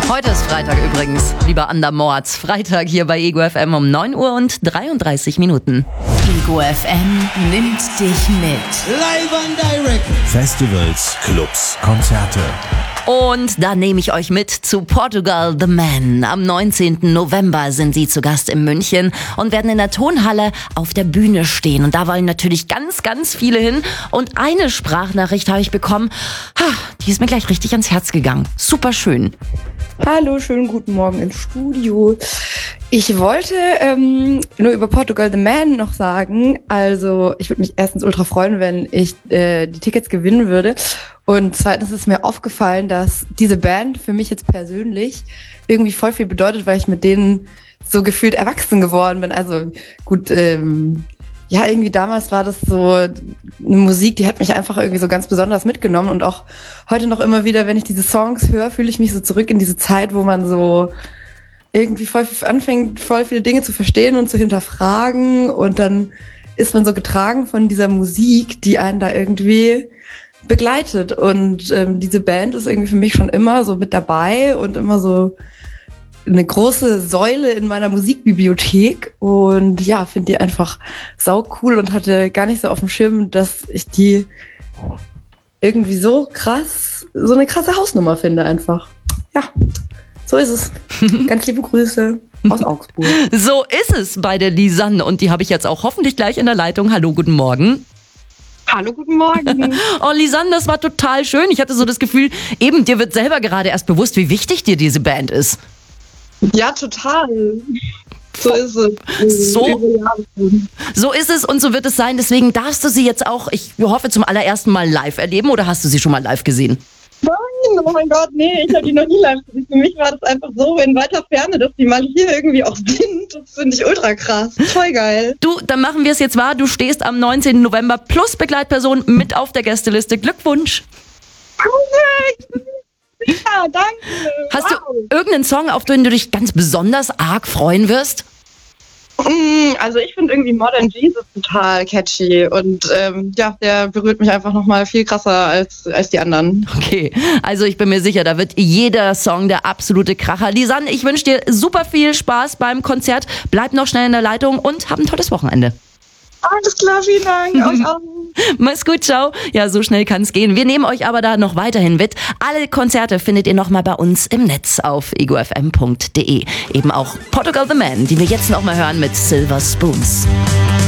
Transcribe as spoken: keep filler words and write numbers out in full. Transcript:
Heute ist Freitag übrigens, lieber Andermords. Freitag hier bei Ego F M um neun Uhr und dreiunddreißig Minuten. Ego F M nimmt dich mit. Live and direct. Festivals, Clubs, Konzerte. Und da nehme ich euch mit zu Portugal The Man. Am neunzehnten November sind sie zu Gast in München und werden in der Tonhalle auf der Bühne stehen. Und da wollen natürlich ganz, ganz viele hin. Und eine Sprachnachricht habe ich bekommen, die ist mir gleich richtig ans Herz gegangen. Super schön. Hallo, schönen guten Morgen ins Studio. Ich wollte ähm, nur über Portugal The Man noch sagen. Also ich würde mich erstens ultra freuen, wenn ich äh, die Tickets gewinnen würde. Und zweitens ist mir aufgefallen, dass diese Band für mich jetzt persönlich irgendwie voll viel bedeutet, weil ich mit denen so gefühlt erwachsen geworden bin. Also gut, ähm, ja, irgendwie damals war das so eine Musik, die hat mich einfach irgendwie so ganz besonders mitgenommen. Und auch heute noch immer wieder, wenn ich diese Songs höre, fühle ich mich so zurück in diese Zeit, wo man so irgendwie voll anfängt, voll viele Dinge zu verstehen und zu hinterfragen. Und dann ist man so getragen von dieser Musik, die einen da irgendwie begleitet. Und ähm, diese Band ist irgendwie für mich schon immer so mit dabei und immer so eine große Säule in meiner Musikbibliothek. Und ja, finde die einfach sau cool und hatte gar nicht so auf dem Schirm, dass ich die irgendwie so krass, so eine krasse Hausnummer finde einfach. Ja, so ist es. Ganz liebe Grüße aus Augsburg. So ist es bei der Lisanne und die habe ich jetzt auch hoffentlich gleich in der Leitung. Hallo, guten Morgen. Hallo, guten Morgen. Oh, Lisanne, das war total schön. Ich hatte so das Gefühl, eben dir wird selber gerade erst bewusst, wie wichtig dir diese Band ist. Ja, total. So ist es. So, so ist es und so wird es sein. Deswegen darfst du sie jetzt auch, ich hoffe, zum allerersten Mal live erleben oder hast du sie schon mal live gesehen? Nein, oh mein Gott, nee, ich habe die noch nie live gesehen. Für mich war das einfach so in weiter Ferne, dass die mal hier irgendwie auch sind. Das finde ich ultra krass. Voll geil. Du, dann machen wir es jetzt wahr. Du stehst am neunzehnten November plus Begleitperson mit auf der Gästeliste. Glückwunsch. Okay. Ja, danke. Hast wow. du irgendeinen Song, auf den du dich ganz besonders arg freuen wirst? Also ich finde irgendwie Modern Jesus total catchy und ähm, ja, der berührt mich einfach nochmal viel krasser als, als die anderen. Okay, also ich bin mir sicher, da wird jeder Song der absolute Kracher. Lisanne, ich wünsche dir super viel Spaß beim Konzert. Bleib noch schnell in der Leitung und hab ein tolles Wochenende. Alles klar, vielen Dank. Euch auch. Mach's gut, ciao. Ja, so schnell kann's gehen. Wir nehmen euch aber da noch weiterhin mit. Alle Konzerte findet ihr nochmal bei uns im Netz auf ego f m punkt d e. Eben auch Portugal The Man, die wir jetzt noch mal hören mit Silver Spoons.